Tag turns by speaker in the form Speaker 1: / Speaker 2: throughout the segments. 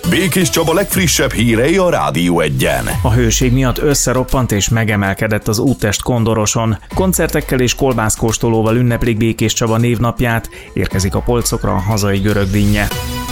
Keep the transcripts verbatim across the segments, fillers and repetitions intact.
Speaker 1: Békés Csaba legfrissebb hírei a Rádió Egyen.
Speaker 2: A hőség miatt összeroppant és megemelkedett az úttest Kondoroson. Koncertekkel és kolbászkóstolóval ünneplik Békés Csaba névnapját, érkezik a polcokra a hazai görög dinnye.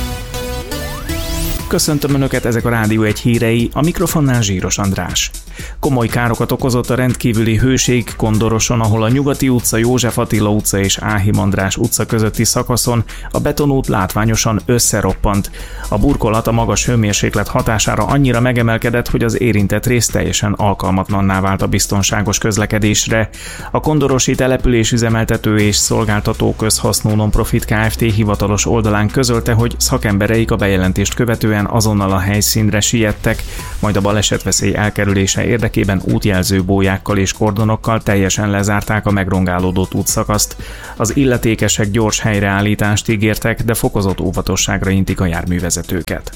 Speaker 2: Köszöntöm Önöket, ezek a Rádió Egy hírei, a mikrofonnál Zsíros András. Komoly károkat okozott a rendkívüli hőség Kondoroson, ahol a Nyugati utca, József Attila utca és Áhim András utca közötti szakaszon a betonút látványosan összeroppant. A burkolat a magas hőmérséklet hatására annyira megemelkedett, hogy az érintett rész teljesen alkalmatlanná vált a biztonságos közlekedésre. A kondorosi település üzemeltető és szolgáltató közhasznú non-profit Kft. Hivatalos oldalán közölte, hogy szakembereik a bejelentést követően azonnal a helyszínre siettek, majd a balesetveszély elkerülése érdekében útjelző bójákkal és kordonokkal teljesen lezárták a megrongálódott útszakaszt. Az illetékesek gyors helyreállítást ígértek, de fokozott óvatosságra intik a járművezetőket.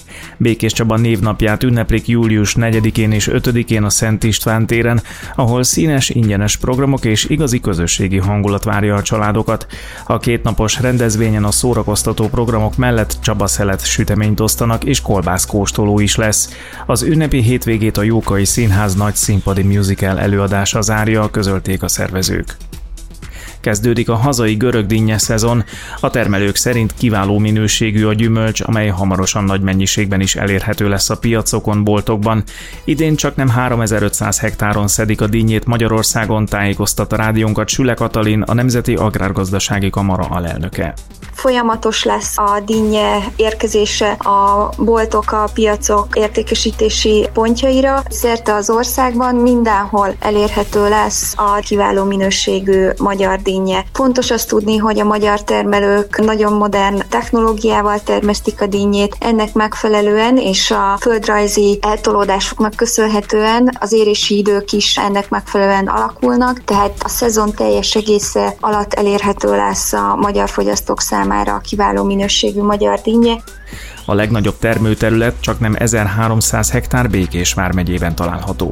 Speaker 2: Békés Csaba névnapját ünneplik július negyedikén és ötödikén a Szent István téren, ahol színes, ingyenes programok és igazi közösségi hangulat várja a családokat. A kétnapos rendezvényen a szórakoztató programok mellett csabaszelet süteményt osztanak és kolbászkóstoló is lesz. Az ünnepi hétvégét a Jókai Színház nagy színpadi musical előadása zárja, közölték a szervezők. Kezdődik a hazai görög dinnye szezon. A termelők szerint kiváló minőségű a gyümölcs, amely hamarosan nagy mennyiségben is elérhető lesz a piacokon, boltokban. Idén csaknem háromezer-ötszáz hektáron szedik a dinnyét Magyarországon, tájékoztat a rádiónkat Süle Katalin, a Nemzeti Agrárgazdasági Kamara alelnöke.
Speaker 3: Folyamatos lesz a dinnye érkezése a boltok, a piacok értékesítési pontjaira. Szerte az országban mindenhol elérhető lesz a kiváló minőségű magyar dinnye. Fontos azt tudni, hogy a magyar termelők nagyon modern technológiával termesztik a dinnyét, ennek megfelelően és a földrajzi eltolódásoknak köszönhetően az érési idők is ennek megfelelően alakulnak, tehát a szezon teljes egésze alatt elérhető lesz a magyar fogyasztók számára a kiváló minőségű magyar dinnye.
Speaker 2: A legnagyobb termőterület csaknem ezerháromszáz hektár Békés vármegyében található.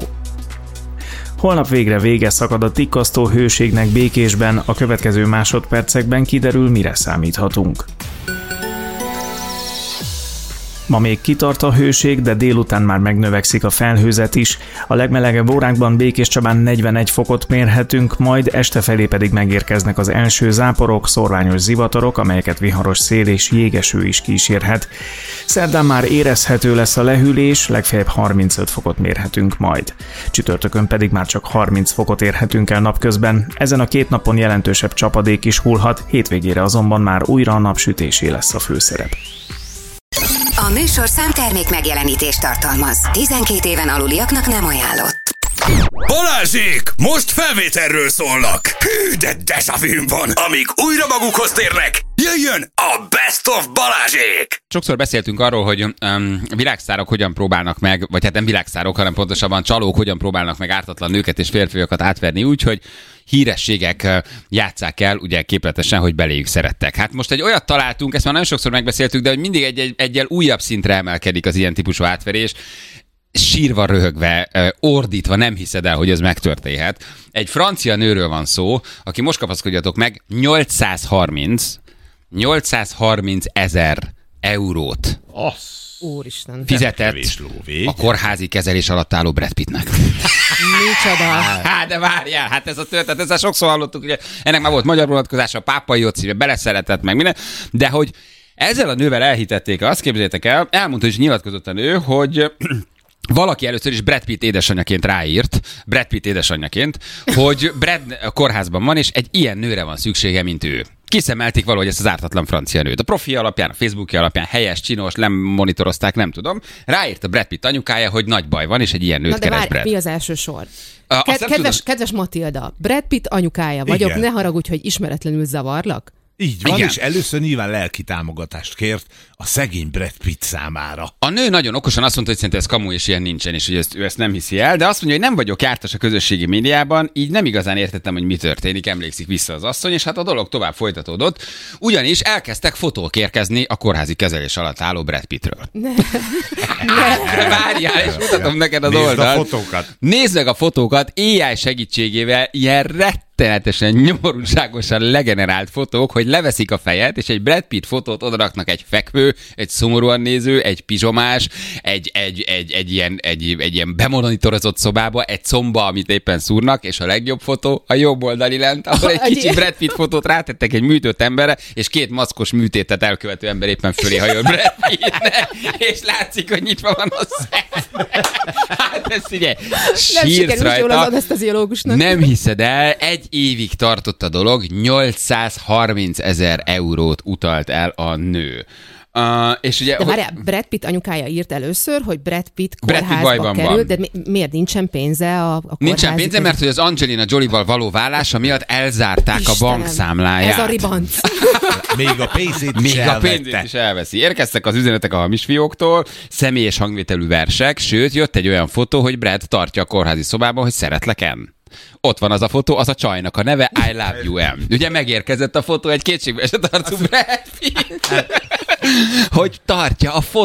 Speaker 2: Holnap végre vége szakad a tikkasztó hőségnek Békésben, a következő másodpercekben kiderül, mire számíthatunk. Ma még kitart a hőség, de délután már megnövekszik a felhőzet is. A legmelegebb órákban Békés Csabán negyvenegy fokot mérhetünk, majd este felé pedig megérkeznek az első záporok, szorványos zivatarok, amelyeket viharos szél és jégeső is kísérhet. Szerdán már érezhető lesz a lehűlés, legfeljebb harmincöt fokot mérhetünk majd. Csütörtökön pedig már csak harminc fokot érhetünk el napközben. Ezen a két napon jelentősebb csapadék is hullhat, hétvégére azonban már újra a napsütésé lesz a főszerep.
Speaker 4: A műsorszám termék megjelenítést tartalmaz. tizenkét éven aluliaknak nem ajánlott.
Speaker 5: Balázsék! Most felvételről szólnak! Hű, de déjà vu van! Amíg újra magukhoz térnek, jöjjön a Best of Balázsék!
Speaker 6: Sokszor beszéltünk arról, hogy um, világsztárok hogyan próbálnak meg, vagy hát nem világsztárok, hanem pontosabban csalók hogyan próbálnak meg ártatlan nőket és férfiakat átverni úgy, hogy hírességek játsszák el, ugye képletesen, hogy beléjük szerettek. Hát most egy olyat találtunk, ezt már nagyon sokszor megbeszéltük, de hogy mindig egy, egy, egyel újabb szintre emelkedik az ilyen típusú átverés, sírva, röhögve, ordítva, nem hiszed el, hogy ez megtörténhet. Egy francia nőről van szó, aki most kapaszkodjatok meg, nyolcszázharminc ezer eurót
Speaker 7: Úristen.
Speaker 6: fizetett a kórházi kezelés alatt álló Brad Pittnek.
Speaker 7: Micsoda?
Speaker 6: Hát de várjál, hát ez a történet, ezzel sokszor hallottuk, ugye ennek már volt magyar vonatkozása, a pápai Jóci beleszeretett meg minden, de hogy ezzel a nővel elhitették, azt képzeljétek el, elmondta, és nyilatkozott a nő, hogy valaki először is Brad Pitt édesanyjaként ráírt, Brad Pitt édesanyjaként, hogy Brad kórházban van, és egy ilyen nőre van szüksége, mint ő. Kiszemelték valahogy ezt az ártatlan francia nőt. A profi alapján, a Facebookja alapján helyes, csinos, nem monitorozták, nem tudom. Ráírt a Brad Pitt anyukája, hogy nagy baj van, és egy ilyen nőt
Speaker 7: Na de
Speaker 6: keres
Speaker 7: várj,
Speaker 6: Brad.
Speaker 7: mi az első sor?
Speaker 6: A,
Speaker 7: Ked- kedves, kedves Matilda, Brad Pitt anyukája vagyok, igen. Ne haragudj, hogy ismeretlenül zavarlak.
Speaker 8: Így van,
Speaker 6: igen.
Speaker 8: És először nyilván lelki támogatást kért a szegény Brad Pitt számára.
Speaker 6: A nő nagyon okosan azt mondta, hogy szerintem ez kamu és ilyen nincsen, és hogy ezt, ő ezt nem hiszi el, de azt mondja, hogy nem vagyok jártas a közösségi médiában, így nem igazán értettem, hogy mi történik, emlékszik vissza az asszony, és hát a dolog tovább folytatódott, ugyanis elkezdtek fotók érkezni a kórházi kezelés alatt álló Brad Pittről. Ne. Ne. Várjál, és mutatom neked az
Speaker 8: Nézd
Speaker 6: oldalt.
Speaker 8: a fotókat.
Speaker 6: Nézd meg a fotókat, á i segítségével ilyen rettenetesen, nyomorúságosan legenerált fotók, hogy leveszik a fejet, és egy Brad Pitt fotót odaraknak egy fekvő, egy szomorúan néző, egy pizsomás, egy, egy, egy, egy, ilyen, egy, egy ilyen bemonitorozott szobába, egy comba, amit éppen szúrnak, és a legjobb fotó a jobb oldali lent, ahol egy kicsi Brad Pitt fotót rátettek egy műtött emberre, és két maszkos műtétet elkövető ember éppen fölé hajol Brad Pittnek, és látszik, hogy nyitva van a szem. Hát ez ugye, sírsz rajta. Nem hiszed el, egy évig tartott a dolog, nyolcszázharminc ezer eurót utalt el a nő. Uh, és ugye,
Speaker 7: de várjál, Brad Pitt anyukája írt először, hogy Brad Pitt kórházba
Speaker 6: Brad Pitt
Speaker 7: kerül,
Speaker 6: van.
Speaker 7: de mi, miért nincsen pénze a, a kórházi?
Speaker 6: Nincsen pénze, mert hogy az Angelina Jolie-val való vállása miatt elzárták Istenem, a bankszámláját.
Speaker 7: Ez a ribanc.
Speaker 8: Még a pénzét is
Speaker 6: Még a pénzét is elveszi. Érkeztek az üzenetek a hamis fióktól, személyes hangvételű versek, sőt, jött egy olyan fotó, hogy Brad tartja a kórházi szobában, hogy szeretlek-en. Ott van az a fotó, az a csajnak a neve, I love you, em. Ugye megérkezett a fotó, egy kétségbe esett arcú Brad Pitt, hogy tartja a fotó.